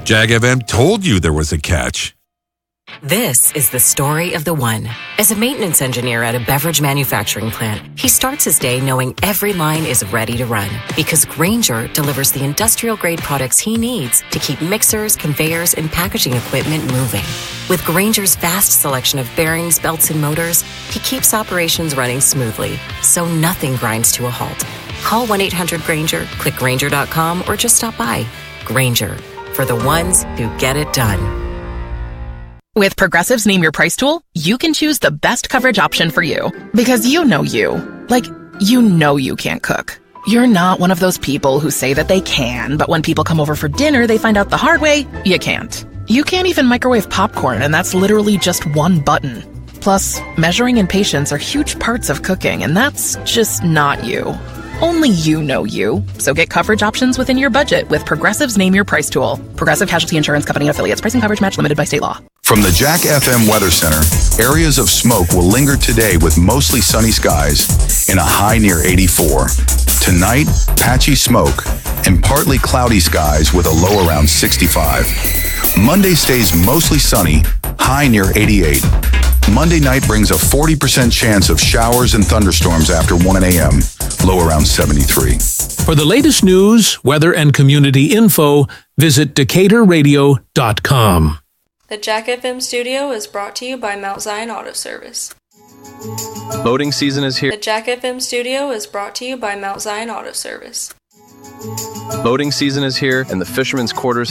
Jag FM told you there was a catch. This is the story of the one. As a maintenance engineer at a beverage manufacturing plant, he starts his day knowing every line is ready to run because Grainger delivers the industrial-grade products he needs to keep mixers, conveyors, and packaging equipment moving. With Grainger's vast selection of bearings, belts, and motors, he keeps operations running smoothly, so nothing grinds to a halt. Call 1-800-GRAINGER, click Grainger.com, or just stop by. Grainger, for the ones who get it done. With Progressive's Name Your Price tool, you can choose the best coverage option for you. Because you know you. Like, you know you can't cook. You're not one of those people who say that they can, but when people come over for dinner, they find out the hard way, you can't. You can't even microwave popcorn, and that's literally just one button. Plus, measuring and patience are huge parts of cooking, and that's just not you. Only you know you. So get coverage options within your budget with Progressive's Name Your Price tool. Progressive Casualty Insurance Company and Affiliates. Price and coverage match limited by state law. From the Jack FM Weather Center, areas of smoke will linger today with mostly sunny skies and a high near 84. Tonight, patchy smoke and partly cloudy skies with a low around 65. Monday stays mostly sunny, high near 88. Monday night brings a 40% chance of showers and thunderstorms after 1 a.m., low around 73. For the latest news, weather, and community info, visit DecaturRadio.com. The Jack FM studio is brought to you by Mount Zion Auto Service. Boating season is here. The Jack FM studio is brought to you by Mount Zion Auto Service. Boating season is here, and the Fisherman's Quarters